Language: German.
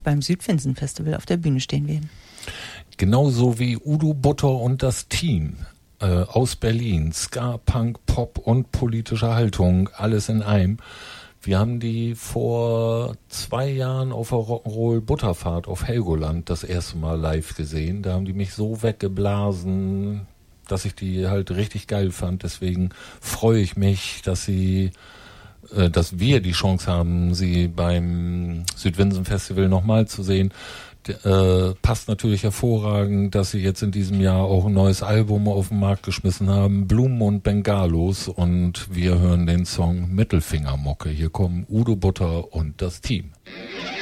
beim Südfinsen-Festival auf der Bühne stehen werden. Genauso wie Udo Butter und das Team aus Berlin. Ska, Punk, Pop und politische Haltung, alles in einem. Wir haben die vor 2 Jahren auf der Rock'n'Roll Butterfahrt auf Helgoland das erste Mal live gesehen. Da haben die mich so weggeblasen, dass ich die halt richtig geil fand. Deswegen freue ich mich, dass wir die Chance haben, sie beim Südfinsen-Festival nochmal zu sehen. Passt natürlich hervorragend, dass sie jetzt in diesem Jahr auch ein neues Album auf den Markt geschmissen haben, Blumen und Bengalos, und wir hören den Song Mittelfingermocke. Hier kommen Udo Butter und das Team.